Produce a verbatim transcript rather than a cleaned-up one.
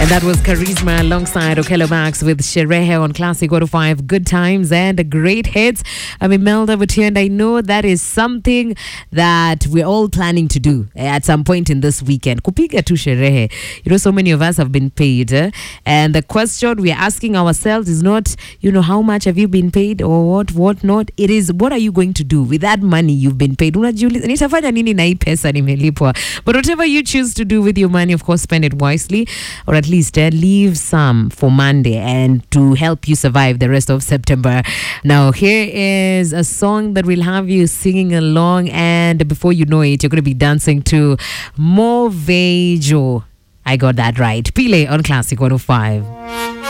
And that was Charisma alongside Okello Max with Sherehe on Classic one oh five. Good times and great hits. I'm Imelda Butia, and I know that is something that we're all planning to do at some point in this weekend. Kupiga tu sherehe. You know, so many of us have been paid. Eh? And the question we're asking ourselves is not, you know, how much have you been paid or what, what not. It is, what are you going to do with that money you've been paid? Unajiuliza, nitafanya nini na hii pesa nimelipwa? But whatever you choose to do with your money, of course, spend it wisely, or at least uh, leave some for Monday and to help you survive the rest of September. Now, here is a song that will have you singing along, and before you know it, you're going to be dancing to Movejo. I got that right. Pile on Classic one oh five.